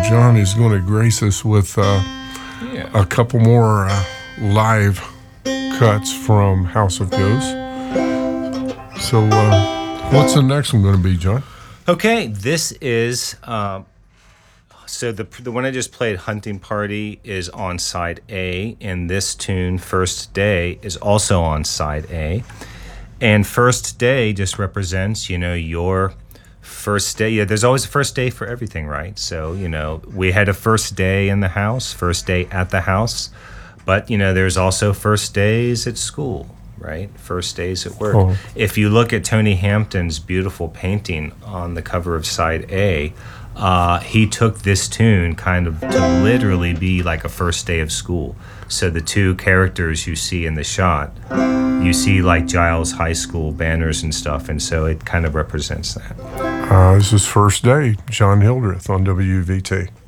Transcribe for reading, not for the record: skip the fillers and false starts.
John is going to grace us with a couple more live cuts from House of Ghosts. So what's the next one going to be, John? Okay, this is... So the one I just played, Hunting Party, is on side A, and this tune, First Day, is also on side A. And First Day just represents, your first day. Yeah, there's always a first day for everything, right? So, we had a first day in the house, first day at the house, but, there's also first days at school, right? First days at work. Oh. If you look at Tony Hampton's beautiful painting on the cover of side A, he took this tune kind of to literally be like a first day of school. So the two characters you see in the shot, you see like Giles High School banners and stuff, and so it kind of represents that. This is First Day, John Hildreth on WVT.